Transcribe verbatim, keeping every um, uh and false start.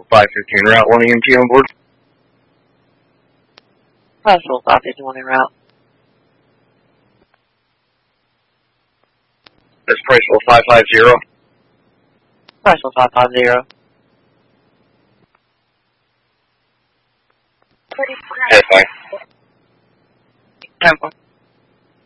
five fifteen route, one E M T on board. Possible five fifty-one en route. That's Priceville five five zero. Priceville five five zero. Okay, fine. Temple.